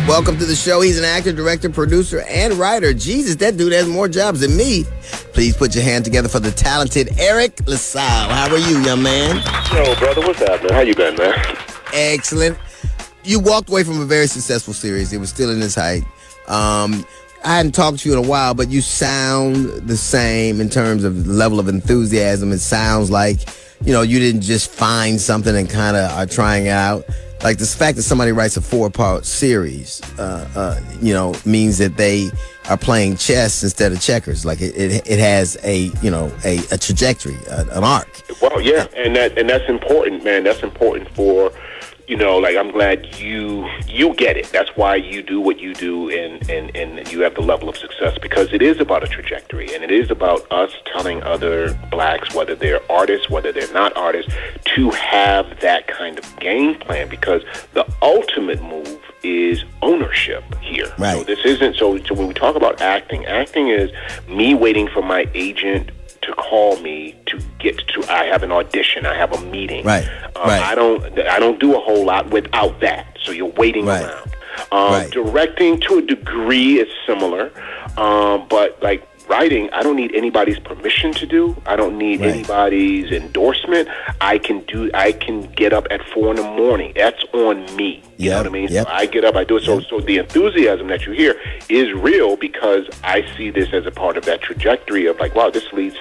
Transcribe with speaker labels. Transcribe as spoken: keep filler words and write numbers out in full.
Speaker 1: Welcome to the show. He's an actor, director, producer, and writer. Jesus, that dude has more jobs than me. Please put your hand together for the talented Eric LaSalle. How are you, young man?
Speaker 2: Yo, brother, what's happening? How you been, man?
Speaker 1: Excellent. You walked away from a very successful series. It was still in its height. Um, I hadn't talked to you in a while, but you sound the same in terms of level of enthusiasm. It sounds like, you know, you didn't just find something and kind of are trying it out. Like, the fact that somebody writes a four-part series, uh, uh, you know, means that they are playing chess instead of checkers. Like, it, it, it has a, you know, a, a trajectory, a, an arc.
Speaker 2: Well, yeah, and that and that's important, man. That's important for, you know, like, I'm glad you you get it. That's why you do what you do, and, and, and you have the level of success, because it is about a trajectory, and it is about us telling other blacks, whether they're artists, whether they're not artists, to have that kind of game plan, because the ultimate move is ownership here.
Speaker 1: Right.
Speaker 2: So this isn't, so, so when we talk about acting, acting is me waiting for my agent to call me to get to, I have an audition, I have a meeting.
Speaker 1: Right.
Speaker 2: Um,
Speaker 1: right.
Speaker 2: I don't I don't do a whole lot without that. So you're waiting
Speaker 1: Right.
Speaker 2: around. Um,
Speaker 1: Right.
Speaker 2: Directing to a degree is similar, um, but like writing, I don't need anybody's permission to do. I don't need
Speaker 1: Right.
Speaker 2: anybody's endorsement. I can do. I can get up at four in the morning. That's on me. You know
Speaker 1: Yep,
Speaker 2: what I mean?
Speaker 1: yep.
Speaker 2: So I get up, I do it. So,
Speaker 1: Yep.
Speaker 2: so the enthusiasm that you hear is real, because I see this as a part of that trajectory of like, wow, this leads